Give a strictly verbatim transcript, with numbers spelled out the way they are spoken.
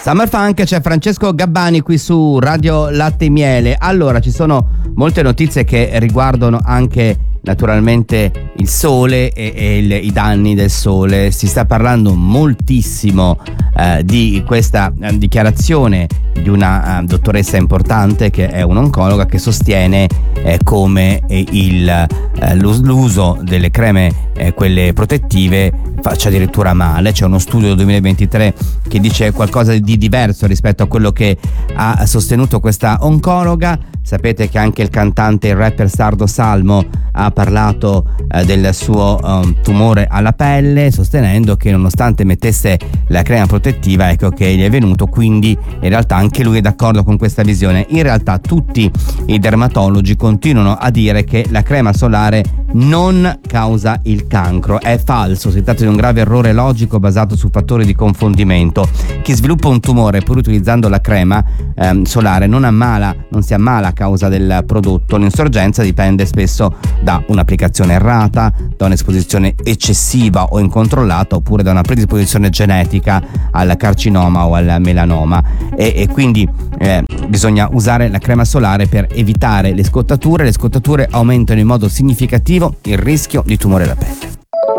Summer Funk, c'è Francesco Gabbani qui su Radio Latte e Miele. Allora, ci sono molte notizie che riguardano anche naturalmente il sole e, e il, i danni del sole. Si sta parlando moltissimo eh, di questa eh, dichiarazione di una eh, dottoressa importante che è un'oncologa, che sostiene eh, come eh, il, eh, l'uso delle creme, eh, quelle protettive, faccia addirittura male. C'è uno studio del duemilaventitré che dice qualcosa di diverso rispetto a quello che ha sostenuto questa oncologa. Sapete che anche il cantante, il rapper Sardo Salmo, ha parlato eh, del suo um, tumore alla pelle, sostenendo che nonostante mettesse la crema protettiva, ecco che gli è venuto, quindi in realtà anche lui è d'accordo con questa visione. In realtà tutti i dermatologi continuano a dire che la crema solare non causa il cancro. È falso, si tratta di un grave errore logico basato su fattori di confondimento. Chi sviluppa un tumore pur utilizzando la crema ehm, solare non ammala, non si ammala a causa del prodotto. L'insorgenza dipende spesso da un'applicazione errata, da un'esposizione eccessiva o incontrollata, oppure da una predisposizione genetica al carcinoma o al melanoma, e, e quindi eh, bisogna usare la crema solare per evitare le scottature. Le scottature aumentano in modo significativo il rischio di tumore alla pelle.